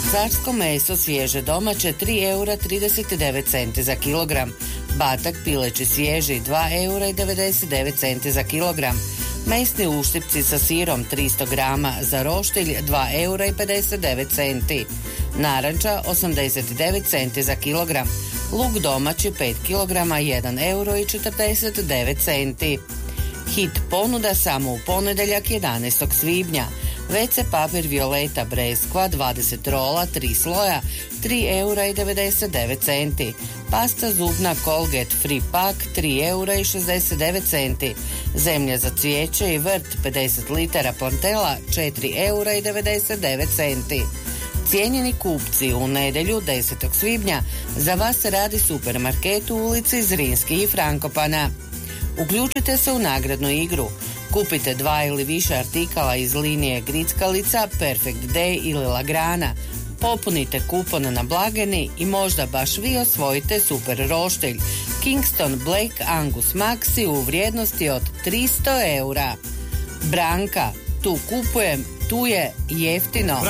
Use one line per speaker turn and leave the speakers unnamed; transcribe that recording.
Carsko meso svježe domaće 3,39 € za kilogram. Batak pileći svježi 2,99 € za kilogram. Mesni uštipci sa sirom 300 grama za roštilj 2,59 €. Naranča 89 centi za kilogram. Luk domaći 5 kg 1,49 €. Hit ponuda samo u ponedjeljak 11. svibnja. WC papir Violeta Breskva 20 rola 3 sloja 3,99 €. Pasta zubna Colgate Free Pack 3,69 €. Zemlja za cvijeće i vrt 50 litara Pontela 4,99 €. Cijenjeni kupci, u nedjelju 10. svibnja za vas se radi supermarket u ulici Zrinskih i Frankopana. Uključite se u nagradnu igru. Kupite 2 ili više artikala iz linije grickalica, Perfect Day ili Lagrana. Popunite kupon na blagajni i možda baš vi osvojite super roštilj Kingston Black Angus Maxi u vrijednosti od 300 €. Branka, tu kupujem, tu je jeftino.